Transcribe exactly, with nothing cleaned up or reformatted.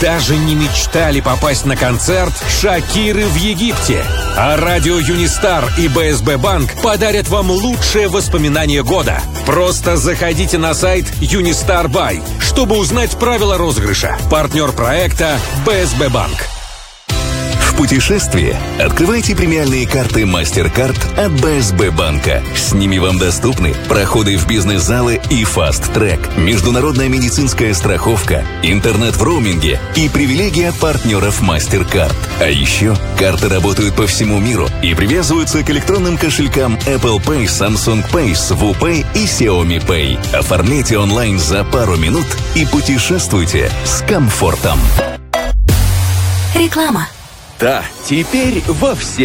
даже не мечтали попасть на концерт Шакиры в Египте. А радио Юнистар и бэ эс бэ Банк подарят вам лучшее воспоминание года. Просто заходите на сайт Юнистар Бай, чтобы узнать правила розыгрыша. Партнер проекта бэ эс бэ Банк. В путешествии открывайте премиальные карты MasterCard от бэ эс бэ банка. С ними вам доступны проходы в бизнес-залы и фаст-трек, международная медицинская страховка, интернет в роуминге и привилегии от партнеров MasterCard. А еще карты работают по всему миру и привязываются к электронным кошелькам Apple Pay, Samsung Pay, Swupay и Xiaomi Pay. Оформляйте онлайн за пару минут и путешествуйте с комфортом. Реклама. Да, теперь во все